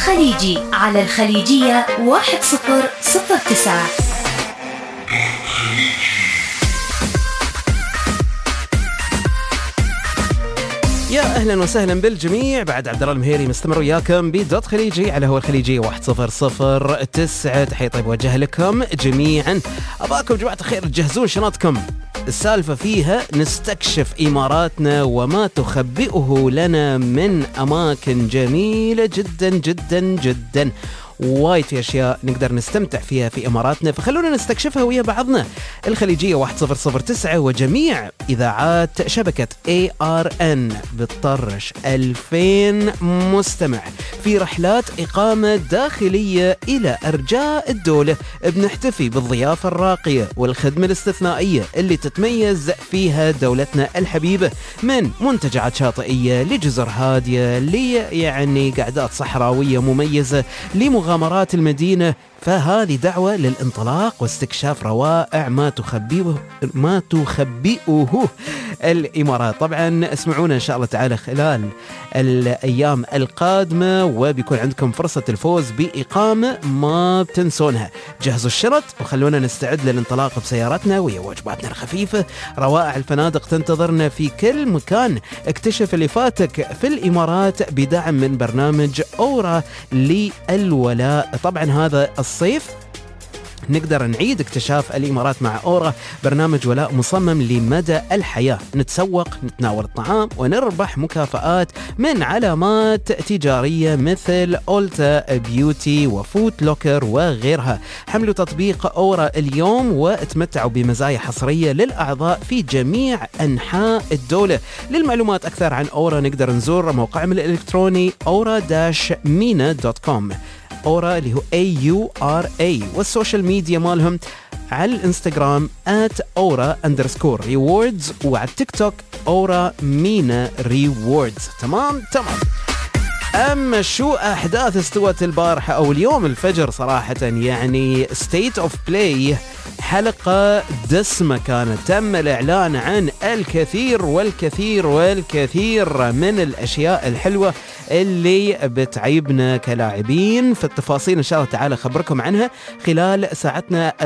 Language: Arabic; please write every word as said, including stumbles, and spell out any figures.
خليجي على الخليجية واحد صفر صفر تسعة. يا أهلا وسهلا بالجميع. بعد عبد الله المهيري مستمر وياكم بدوت خليجي على هو الخليجية واحد صفر صفر تسعة. تحية طيب وجه لكم جميعا. أباكم جماعة الخير تجهزون شنطكم، السالفة فيها نستكشف إماراتنا وما تخبئه لنا من أماكن جميلة جدا جدا جدا. وايد في أشياء نقدر نستمتع فيها في إماراتنا، فخلونا نستكشفها ويا بعضنا. الخليجية واحد صفر صفر تسعة وجميع إذاعات شبكة إيه آر إن بتطرش ألفين مستمع في رحلات إقامة داخلية إلى أرجاء الدولة. بنحتفي بالضيافة الراقية والخدمة الاستثنائية اللي تتميز فيها دولتنا الحبيبة، من منتجعات شاطئية لجزر هادية لي يعني قعدات صحراوية مميزة لمغامرات المدينة. فهذه دعوة للانطلاق واستكشاف روائع ما تخبئه ما تخبئه الإمارات. طبعا اسمعونا إن شاء الله تعالى خلال الأيام القادمة، وبيكون عندكم فرصة الفوز بإقامة ما بتنسونها. جهزوا الشنط وخلونا نستعد للانطلاق بسيارتنا ويا وجباتنا الخفيفة. روائع الفنادق تنتظرنا في كل مكان. اكتشف اللي فاتك في الإمارات بدعم من برنامج أورا للولاء. طبعا هذا الصيف نقدر نعيد اكتشاف الإمارات مع أورا، برنامج ولاء مصمم لمدى الحياة. نتسوق، نتناول الطعام ونربح مكافآت من علامات تجارية مثل أولتا بيوتي وفوت لوكر وغيرها. حملوا تطبيق أورا اليوم واتمتعوا بمزايا حصرية للأعضاء في جميع أنحاء الدولة. للمعلومات أكثر عن أورا نقدر نزور موقعهم الإلكتروني أورا مينا دوت كوم. أورا اللي هو إيه يو آر إيه، والسوشيال ميديا مالهم على الانستغرام آت أورا أندرسكور ريوردز، وعلى التيك توك أورا مينا ريوردز. تمام تمام. أما شو أحداث استوت البارحة أو اليوم الفجر صراحة، يعني State of Play حلقة دسمة كانت. تم الإعلان عن الكثير والكثير والكثير من الأشياء الحلوة اللي بتعيبنا كلاعبين. في التفاصيل إن شاء الله تعالى خبركم عنها خلال ساعتنا